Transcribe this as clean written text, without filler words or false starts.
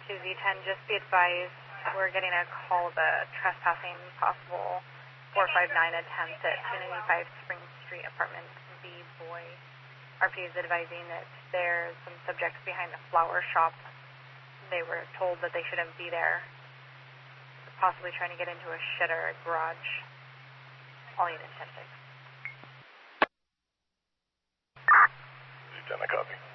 to Z10, just be advised we're getting a call of a trespassing possible 459 attempt at 295 Spring Street, apartment B, boy. RP is advising that there's some subjects behind the flower shop. They were told that they shouldn't be there, possibly trying to get into a shed or a garage. All units 10-6. Z10, I copy.